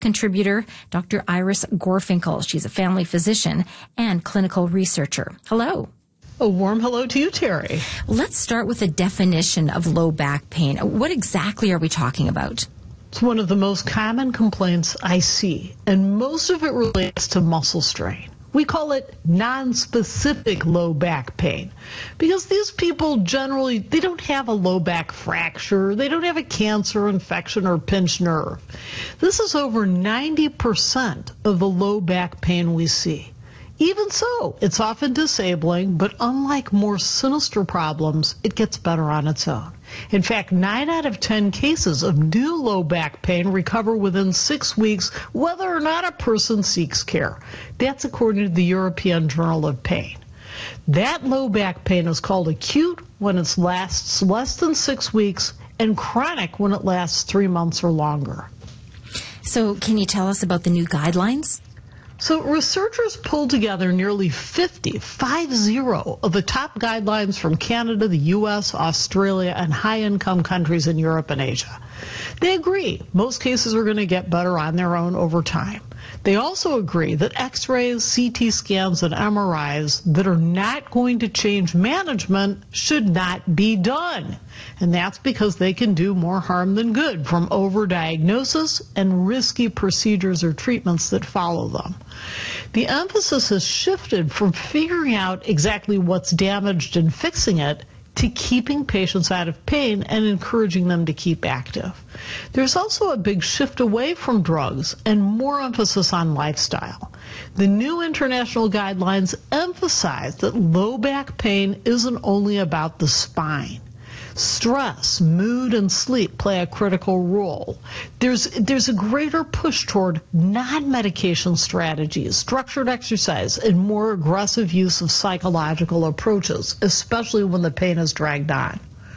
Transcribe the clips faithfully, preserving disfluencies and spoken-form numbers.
contributor, Doctor Iris Gorfinkel. She's a family physician and clinical researcher. Hello. A warm hello to you, Terry. Let's start with a definition of low back pain. What exactly are we talking about? It's one of the most common complaints I see, and most of it relates to muscle strain. We call it non-specific low back pain because these people generally, they don't have a low back fracture, they don't have a cancer, infection, or pinched nerve. This is over ninety percent of the low back pain we see. Even so, it's often disabling, but unlike more sinister problems, it gets better on its own. In fact, nine out of ten cases of new low back pain recover within six weeks, whether or not a person seeks care. That's according to the European Journal of Pain. That low back pain is called acute when it lasts less than six weeks and chronic when it lasts three months or longer. So can you tell us about the new guidelines? So researchers pulled together nearly fifty, five zero, of the top guidelines from Canada, the U S, Australia, and high-income countries in Europe and Asia. They agree most cases are going to get better on their own over time. They also agree that X-rays, C T scans, and M R Is that are not going to change management should not be done. And that's because they can do more harm than good from overdiagnosis and risky procedures or treatments that follow them. The emphasis has shifted from figuring out exactly what's damaged and fixing it to keeping patients out of pain and encouraging them to keep active. There's also a big shift away from drugs and more emphasis on lifestyle. The new international guidelines emphasize that low back pain isn't only about the spine. Stress, mood, and sleep play a critical role. There's there's a greater push toward non-medication strategies, structured exercise, and more aggressive use of psychological approaches, especially when the pain is dragged on.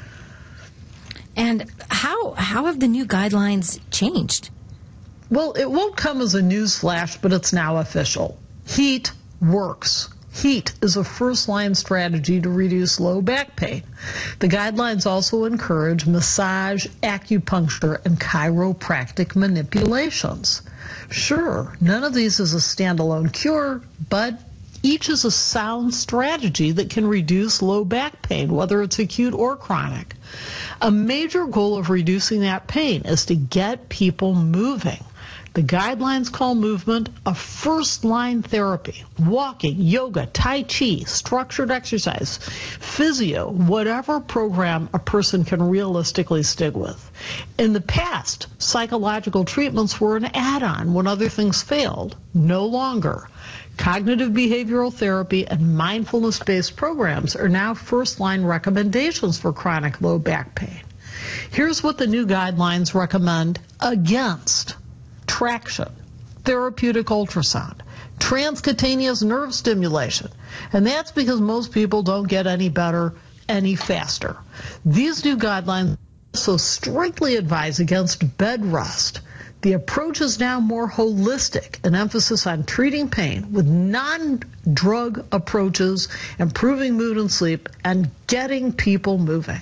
And how how have the new guidelines changed? Well, it won't come as a news flash, but it's now official. HEAT works. HEAT is a first-line strategy to reduce low back pain. The guidelines also encourage massage, acupuncture, and chiropractic manipulations. Sure, none of these is a standalone cure, but each is a sound strategy that can reduce low back pain, whether it's acute or chronic. A major goal of reducing that pain is to get people moving. The guidelines call movement a first-line therapy. Walking, yoga, tai chi, structured exercise, physio, whatever program a person can realistically stick with. In the past, psychological treatments were an add-on when other things failed. No longer. Cognitive behavioral therapy and mindfulness-based programs are now first-line recommendations for chronic low back pain. Here's what the new guidelines recommend against: traction, therapeutic ultrasound, transcutaneous nerve stimulation. And that's because most people don't get any better any faster. These new guidelines also strictly advise against bed rest. The approach is now more holistic, an emphasis on treating pain with non-drug approaches, improving mood and sleep, and getting people moving.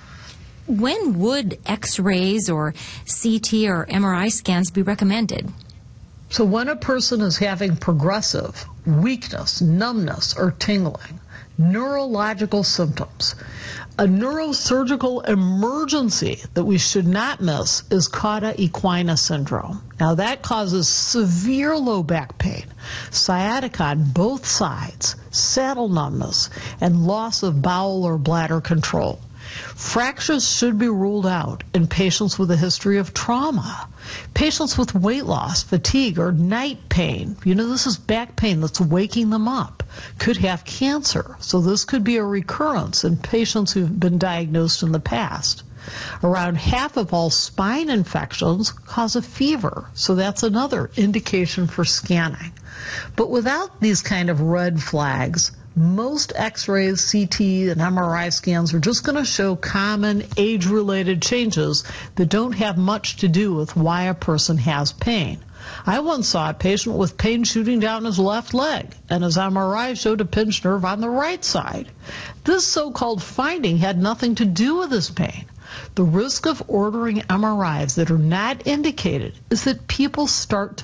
When would X-rays or C T or M R I scans be recommended? So when a person is having progressive weakness, numbness, or tingling, neurological symptoms, a neurosurgical emergency that we should not miss is cauda equina syndrome. Now that causes severe low back pain, sciatica on both sides, saddle numbness, and loss of bowel or bladder control. Fractures should be ruled out in patients with a history of trauma. Patients with weight loss, fatigue, or night pain, you know, this is back pain that's waking them up, could have cancer. So this could be a recurrence in patients who've been diagnosed in the past. Around half of all spine infections cause a fever, so that's another indication for scanning. But without these kind of red flags, most X-rays, C T, and M R I scans are just going to show common age-related changes that don't have much to do with why a person has pain. I once saw a patient with pain shooting down his left leg, and his M R I showed a pinched nerve on the right side. This so-called finding had nothing to do with his pain. The risk of ordering M R Is that are not indicated is that people start to